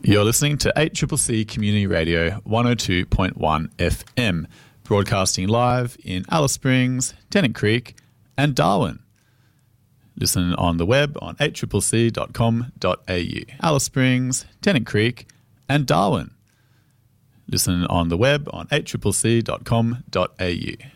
You're listening to 8CCC Community Radio 102.1 FM, broadcasting live in Alice Springs, Tennant Creek and Darwin. Listen on the web on 8CCC.com.au. Alice Springs, Tennant Creek and Darwin. Listen on the web on 8CCC.com.au.